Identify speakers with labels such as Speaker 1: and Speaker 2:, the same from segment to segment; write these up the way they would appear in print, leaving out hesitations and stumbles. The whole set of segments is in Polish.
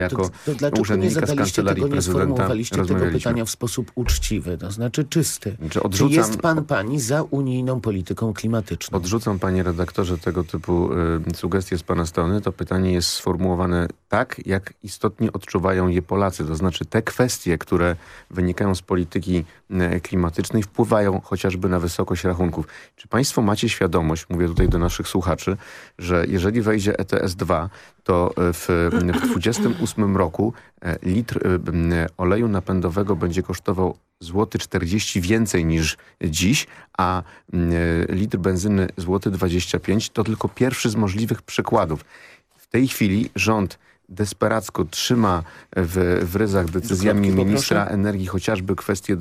Speaker 1: jako
Speaker 2: to dlaczego nie
Speaker 1: urzędnika z
Speaker 2: zadaliście
Speaker 1: Kancelarii
Speaker 2: tego, nie
Speaker 1: Prezydenta
Speaker 2: sformułowaliście tego
Speaker 1: rozmawialiśmy.
Speaker 2: pytania w sposób uczciwy, to znaczy czysty?
Speaker 1: Czy
Speaker 2: Czy jest pani za unijną polityką klimatyczną?
Speaker 1: Odrzucam, panie redaktorze, tego typu sugestie z pana strony. To pytanie jest sformułowane tak, jak istotnie odczuwają je Polacy. To znaczy te kwestie, które wynikają z polityki klimatycznej, wpływają chociażby na wysokość rachunków. Czy państwo macie świadomość, mówię tutaj do naszych słuchaczy, że jeżeli wejdzie ETS-2, to w 2028 roku litr oleju napędowego będzie kosztował złoty 40 więcej niż dziś, a litr benzyny złoty 25 to tylko pierwszy z możliwych przykładów. W tej chwili rząd desperacko trzyma w ryzach decyzjami ministra energii chociażby kwestie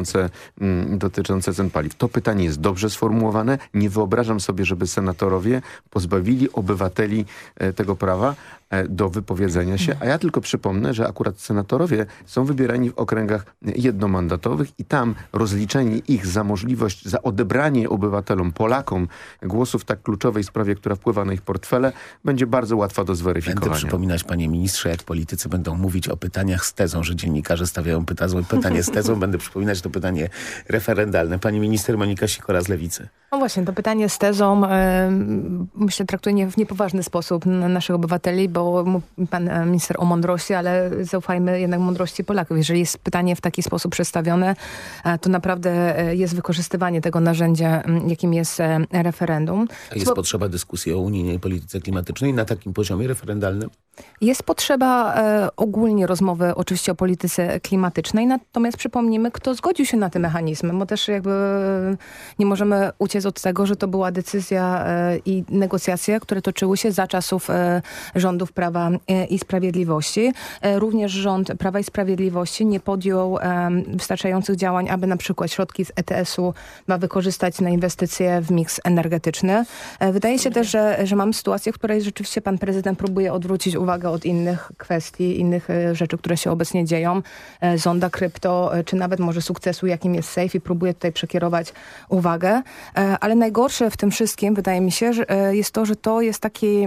Speaker 1: dotyczące cen paliw. To pytanie jest dobrze sformułowane. Nie wyobrażam sobie, żeby senatorowie pozbawili obywateli tego prawa do wypowiedzenia się. A ja tylko przypomnę, że akurat senatorowie są wybierani w okręgach jednomandatowych i tam rozliczenie ich za możliwość, za odebranie obywatelom, Polakom głosu w tak kluczowej sprawie, która wpływa na ich portfele, będzie bardzo łatwa do zweryfikowania.
Speaker 2: Będę przypominać, panie ministrze, jak politycy będą mówić o pytaniach z tezą, że dziennikarze stawiają pytanie z tezą, będę przypominać to pytanie referendalne. Pani minister Monika Sikora z Lewicy.
Speaker 3: No właśnie, to pytanie z tezą myślę traktuje w niepoważny sposób naszych obywateli, bo pan minister o mądrości, ale zaufajmy jednak mądrości Polaków. Jeżeli jest pytanie w taki sposób przedstawione, to naprawdę jest wykorzystywanie tego narzędzia, jakim jest referendum.
Speaker 2: A jest potrzeba dyskusji o unijnej polityce klimatycznej na takim poziomie referendalnym?
Speaker 3: Jest potrzeba ogólnie rozmowy oczywiście o polityce klimatycznej, natomiast przypomnijmy, kto zgodził się na te mechanizmy, bo też jakby nie możemy uciec od tego, że to była decyzja i negocjacje, które toczyły się za czasów rządów Prawa i Sprawiedliwości. Również rząd Prawa i Sprawiedliwości nie podjął wystarczających działań, aby na przykład środki z ETS-u ma wykorzystać na inwestycje w miks energetyczny. Wydaje się też, że mamy sytuację, w której rzeczywiście pan prezydent próbuje odwrócić uwagę od innych kwestii, innych rzeczy, które się obecnie dzieją. Zonda krypto, czy nawet może sukcesu, jakim jest SAFE i próbuje tutaj przekierować uwagę. Ale najgorsze w tym wszystkim, wydaje mi się, że jest to, że to jest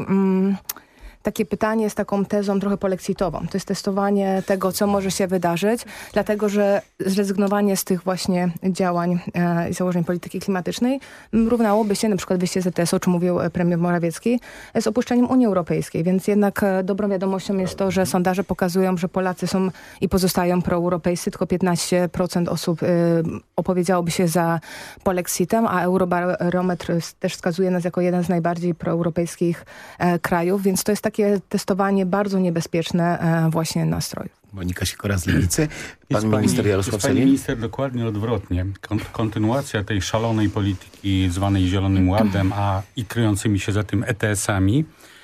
Speaker 3: takie pytanie z taką tezą trochę polexitową. To jest testowanie tego, co może się wydarzyć, dlatego że zrezygnowanie z tych właśnie działań i założeń polityki klimatycznej równałoby się, na przykład wyjście z ETS-u, o czym mówił premier Morawiecki, z opuszczeniem Unii Europejskiej. Więc jednak dobrą wiadomością jest to, że sondaże pokazują, że Polacy są i pozostają proeuropejscy. Tylko 15% osób opowiedziałoby się za polexitem, a Eurobarometr też wskazuje nas jako jeden z najbardziej proeuropejskich krajów, więc to jest takie testowanie bardzo niebezpieczne właśnie nastrojów.
Speaker 2: Monika Sikora z Lewicy. Pan minister Jarosław
Speaker 4: Pani
Speaker 2: Sellin.
Speaker 4: minister dokładnie odwrotnie. Kontynuacja tej szalonej polityki zwanej Zielonym Ładem, i kryjącymi się za tym ETS-ami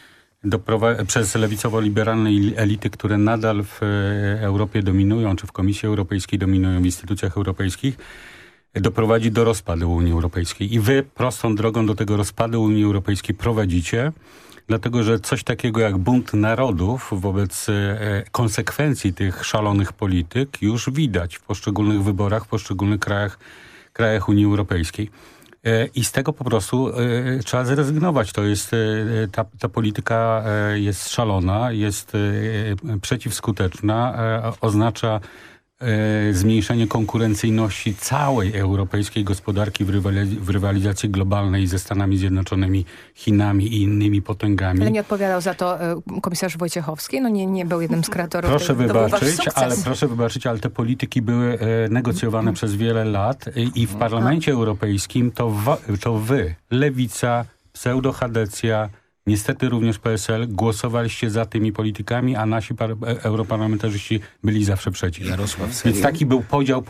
Speaker 4: przez lewicowo-liberalne elity, które nadal w Europie dominują, czy w Komisji Europejskiej dominują, w instytucjach europejskich, doprowadzi do rozpadu Unii Europejskiej. I wy prostą drogą do tego rozpadu Unii Europejskiej prowadzicie, dlatego że coś takiego jak bunt narodów wobec konsekwencji tych szalonych polityk już widać w poszczególnych wyborach, w poszczególnych krajach Unii Europejskiej. I z tego po prostu trzeba zrezygnować. To jest, ta polityka jest szalona, jest przeciwskuteczna, oznacza zmniejszenie konkurencyjności całej europejskiej gospodarki w rywalizacji globalnej ze Stanami Zjednoczonymi, Chinami i innymi potęgami.
Speaker 3: Ale nie odpowiadał za to komisarz Wojciechowski? No nie był jednym z kreatorów.
Speaker 4: Proszę wybaczyć, ale te polityki były negocjowane przez wiele lat i w Parlamencie Europejskim to wy, Lewica, pseudo-Chadecja, niestety również PSL, głosowaliście za tymi politykami, a nasi europarlamentarzyści byli zawsze przeciw.
Speaker 2: Jarosław Sellin.
Speaker 4: Więc taki był podział